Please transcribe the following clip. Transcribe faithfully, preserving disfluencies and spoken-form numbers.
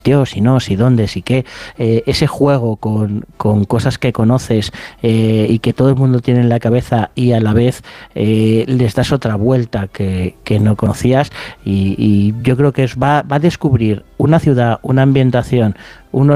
si no, si dónde, si qué, eh, ese juego con, con cosas que conoces eh, y que todo el mundo tiene en la cabeza y a la vez eh, les das otra vuelta que, que no conocías y, y yo creo que es, va, va a descubrir una ciudad, una ambientación, unos